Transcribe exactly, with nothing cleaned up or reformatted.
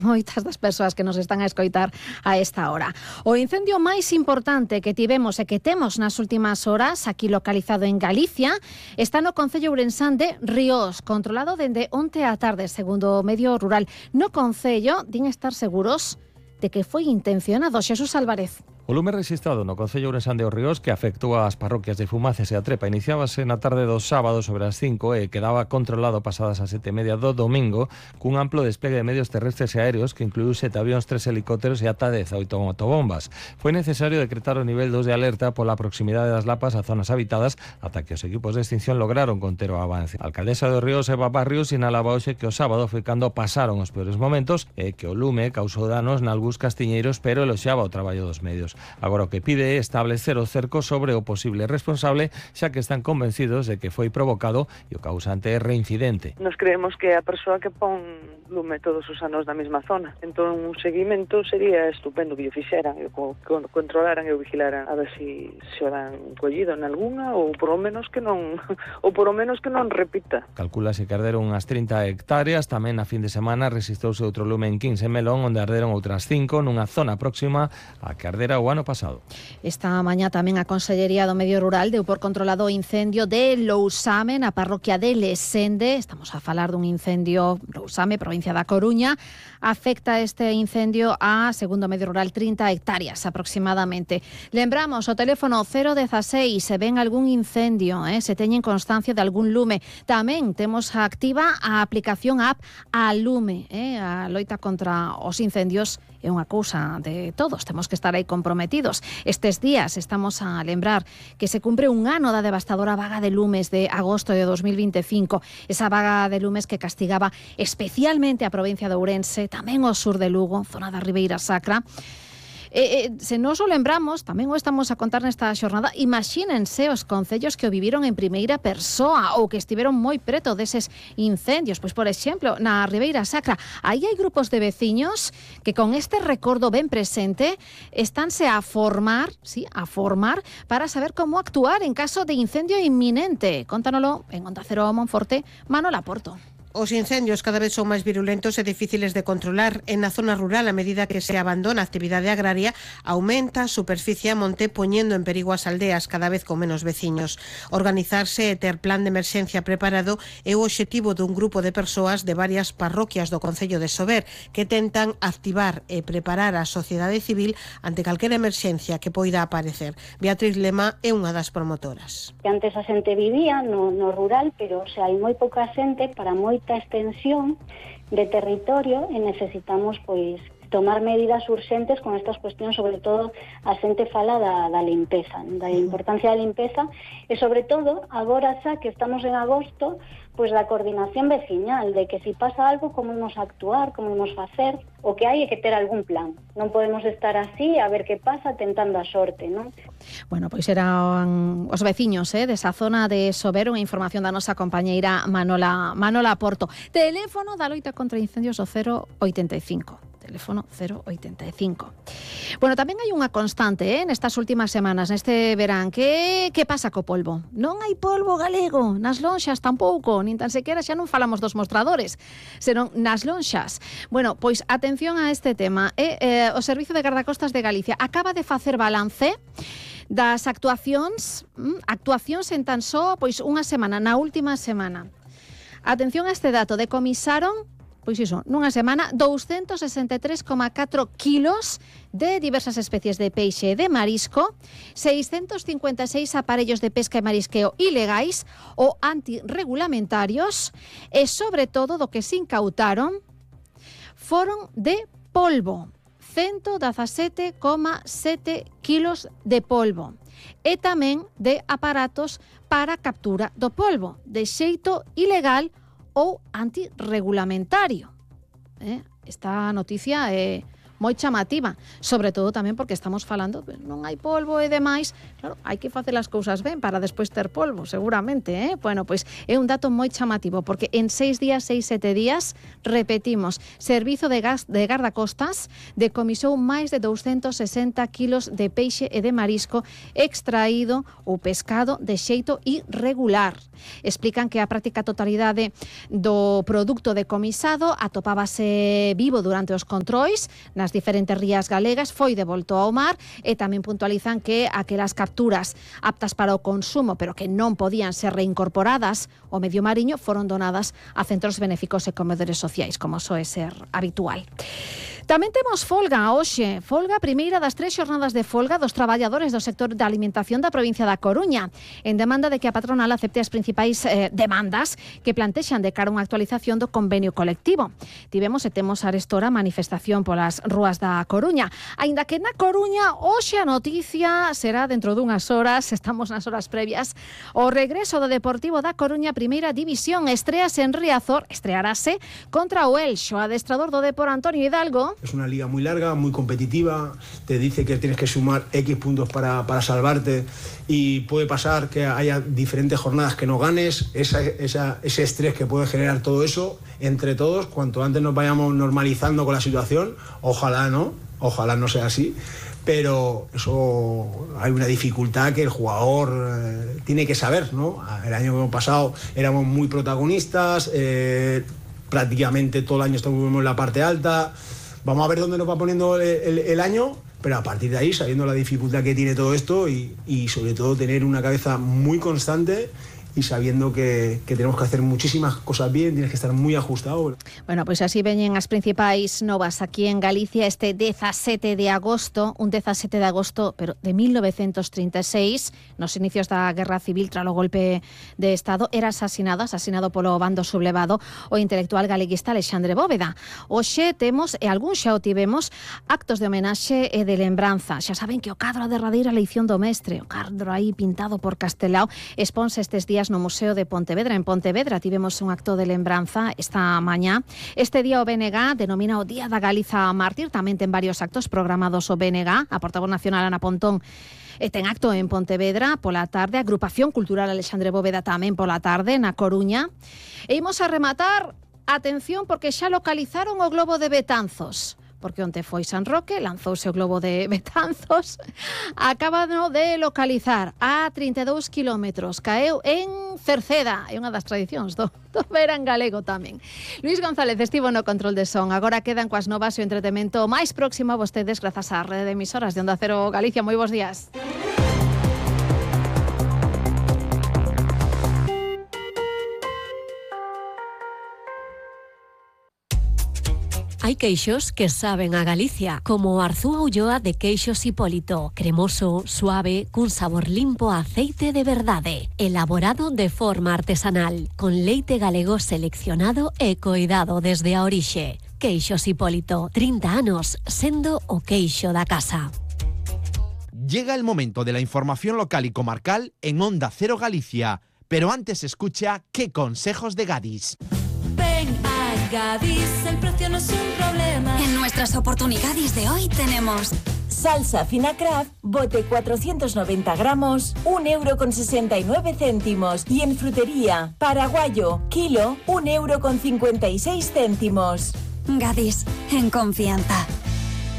moitas das persoas que nos están a escoitar a esta hora. O incendio máis importante que tivemos e que temos nas últimas horas, aquí localizado en Galicia, está no concello ourensán de Ríos, controlado dende onte á tarde, segundo o medio rural. No concello din estar seguros de que foi intencionado. Xesús Álvarez. O lume rexistrado no concello ourensán de Os Ríos, que afectou ás parroquias de Fumaces e a Trepa, iniciábase na tarde do sábado sobre as cinco e quedaba controlado pasadas as sete e media do domingo cun amplo despegue de medios terrestres e aéreos que incluiu sete avións, tres helicópteros e ata dezaoito motobombas. Foi necesario decretar o nivel dos de alerta pola proximidade das lapas a zonas habitadas ata que os equipos de extinción lograron conter o avance. A alcaldesa de Os Ríos, Eva Barrios, sinalaba hoxe que o sábado foi cando pasaron os peores momentos e que o lume causou danos nalgúns castiñeiros, pero eloxaba o traballo dos medios. Agora o que pide é establecer o cerco sobre o posible responsable, xa que están convencidos de que foi provocado e o causante é reincidente. Nos creemos que a persoa que pon lume todos os anos na mesma zona. Entón, un seguimento sería estupendo que o fixeran, e o controlaran e o vigilaran a ver se si, se o dan collido en algunha, ou por lo menos que non ou por lo menos que non repita. Calculase que arderon unhas trinta hectáreas. Tamén a fin de semana resistrouse outro lume en quince en Melón, onde arderon outras cinco nunha zona próxima a que ardera o ano pasado. Esta mañá tamén a Consellería do Medio Rural deu por controlado o incendio de Lousame na parroquia de Lesende. Estamos a falar dun incendio Lousame, provincia da Coruña. Afecta este incendio a, segundo o Medio Rural, trinta hectáreas aproximadamente. Lembramos o teléfono cero dieciséis se ven algún incendio, eh, se teñen constancia de algún lume. Tamén temos activa a aplicación app a Lume, eh, a loita contra os incendios é unha cousa de todos, temos que estar aí comprometidos. Estes días estamos a lembrar que se cumpre un ano da devastadora vaga de lumes de agosto de dos mil vinte e cinco, esa vaga de lumes que castigaba especialmente a provincia de Ourense, tamén o sur de Lugo, zona da Ribeira Sacra. Eh, eh, se nos o lembramos, tamén o estamos a contar nesta xornada, imagínense os concellos que o viviron en primeira persoa ou que estiveron moi preto deses incendios. Pois, por exemplo, na Ribeira Sacra, aí hai grupos de veciños que con este recordo ben presente estánse a formar, sí, a formar para saber como actuar en caso de incendio inminente. Contanolo en Onda Cero Monforte, Manuela Porto. Os incendios cada vez son máis virulentos e difíciles de controlar. En a zona rural, a medida que se abandona a actividade agraria, aumenta a superficie a monte, poñendo en perigo as aldeas cada vez con menos veciños. Organizarse e ter plan de emerxencia preparado é o obxectivo dun grupo de persoas de varias parroquias do concello de Sober que tentan activar e preparar a sociedade civil ante calquera emerxencia que poida aparecer. Beatriz Lema é unha das promotoras. Antes a xente vivía no, no rural, pero o sea, hai moi pouca xente para moi extensión de territorio e necesitamos pois tomar medidas urxentes con estas cuestións, sobre todo a xente fala da, da limpeza, da importancia da limpeza e sobre todo agora xa que estamos en agosto, pois da coordinación veciñal, de que se si pasa algo, como imos actuar, como imos facer, o que hai é que ter algún plan. Non podemos estar así a ver que pasa tentando a sorte, non? Bueno, pois eran os veciños eh, desa zona de Sober, unha información da nosa compañeira Manola, Manola Porto. Teléfono da loita contra incendios o cero oitenta e cinco. Teléfono cero oitenta e cinco. Bueno, tamén hai unha constante eh, nestas últimas semanas, neste verán. Que, que pasa co polvo? Non hai polvo galego, nas lonxas tampouco, nin tan sequera xa non falamos dos mostradores, senón nas lonxas. Bueno, pois atención a este tema. Eh, eh, o Servizo de Gardacostas de Galicia acaba de facer balance das actuacións, mm, actuacións en tan só pois unha semana, na última semana. Atención a este dato, decomisaron pois iso, nunha semana, douscentos sesenta e tres coma catro kilos de diversas especies de peixe e de marisco, seiscentos cincuenta e seis aparellos de pesca e marisqueo ilegais ou antirregulamentarios e, sobre todo, do que se incautaron foron de polvo, ciento dezasete coma sete kilos de polvo e tamén de aparatos para captura do polvo, de xeito ilegal ou antirregulamentario. Eh? Esta noticia é moi chamativa, sobre todo tamén porque estamos falando, non hai polvo e demais, claro, hai que facer as cousas ben para despois ter polvo, seguramente, eh? Bueno, pois é un dato moi chamativo, porque en seis días, seis, sete días, repetimos, Servizo de Gas de Gardacostas decomisou máis de douscentos sesenta kilos de peixe e de marisco extraído ou pescado de xeito irregular. Explican que a práctica totalidade do produto decomisado atopábase vivo durante os controis nas diferentes rías galegas, foi devolto ao mar, e tamén puntualizan que aquelas capturas aptas para o consumo, pero que non podían ser reincorporadas ao medio mariño, foron donadas a centros benéficos e comedores sociais, como soe ser habitual. Tamén temos folga hoxe, folga primeira das tres xornadas de folga dos traballadores do sector da alimentación da provincia da Coruña, en demanda de que a patronal acepte as principais eh, demandas que plantexan de cara a unha actualización do convenio colectivo. Tivemos e temos arestora manifestación polas rúas da Coruña, aínda que na Coruña hoxe a noticia será dentro dunhas horas, estamos nas horas previas, o regreso do Deportivo da Coruña Primeira División, estrease en Riazor, estrearase contra o Elxo, adestrador do Depor Antonio Hidalgo. Es una liga muy larga, muy competitiva, te dice que tienes que sumar X puntos para, para salvarte, y puede pasar que haya diferentes jornadas que no ganes, esa, esa, ese estrés que puede generar todo eso entre todos. Cuanto antes nos vayamos normalizando con la situación, ojalá no, ojalá no sea así, pero eso hay una dificultad que el jugador eh, tiene que saber, ¿no? El año que hemos pasado éramos muy protagonistas, eh, prácticamente todo el año estuvimos en la parte alta. Vamos a ver dónde nos va poniendo el, el, el año, pero a partir de ahí, sabiendo la dificultad que tiene todo esto, y, y sobre todo tener una cabeza muy constante y sabiendo que, que tenemos que hacer muchísimas cosas bien, tienes que estar moi ajustado. Bueno, pois así veñen as principais novas aquí en Galicia este dezasete de agosto, un dezasete de agosto, pero de mil novecentos trinta e seis, nos inicios da Guerra Civil, tras o golpe de Estado, era asasinado, asasinado polo bando sublevado, o intelectual galeguista Alexandre Bóveda. Hoxe temos, e algún xa o tivemos, actos de homenaxe e de lembranza. Xa saben que o cadro a derradeira eleición do mestre, o cadro aí pintado por Castelao, exponse estes días no Museo de Pontevedra. En Pontevedra tivemos un acto de lembranza esta mañá. Este día o B N G denomina o Día da Galiza Mártir, tamén ten varios actos programados o B N G. A portavoz nacional Ana Pontón e ten acto en Pontevedra pola tarde, a Agrupación Cultural Alexandre Bóveda tamén pola tarde na Coruña. E imos a rematar, atención, porque xa localizaron o globo de Betanzos, porque onte foi San Roque, lanzouse o globo de Betanzos, acabado de localizar a trinta e dous kilómetros, caeu en Cerceda, é unha das tradicións do, do verán galego tamén. Luís González estivo no control de son, agora quedan coas novas e o entretemento máis próximo a vostedes grazas á rede de emisoras de Onda Cero Galicia. Moi bons días. Hai queixos que saben a Galicia, como Arzúa Ulloa de Queixos Hipólito, cremoso, suave, cun sabor limpo a aceite de verdade, elaborado de forma artesanal, con leite galego seleccionado e coidado desde a orixe. Queixos Hipólito, trinta anos sendo o queixo da casa. Llega el momento de la información local y comarcal en Onda Cero Galicia, pero antes escucha ¿Qué consejos de Gadis? Ven a Gadis, el precio no es un problema. En nuestras oportunidades de hoy tenemos salsa fina Kraft, bote cuatrocientos noventa gramos, un euro con sesenta y nueve céntimos. Y en frutería, paraguayo, kilo, un euro con cincuenta y seis céntimos. Gadis, en confianza.